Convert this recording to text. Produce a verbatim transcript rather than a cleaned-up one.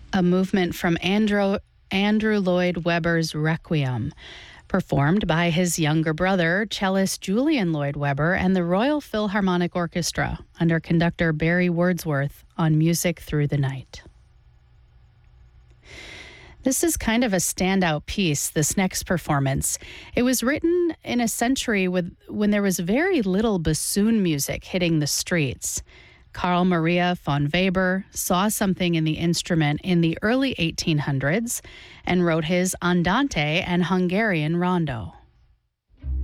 a movement from Andrew, Andrew Lloyd Webber's Requiem, performed by his younger brother, cellist Julian Lloyd Webber, and the Royal Philharmonic Orchestra under conductor Barry Wordsworth on Music Through the Night. This is kind of a standout piece, this next performance. It was written in a century with, when there was very little bassoon music hitting the streets. Carl Maria von Weber saw something in the instrument in the early eighteen hundreds and wrote his Andante and Hungarian Rondo.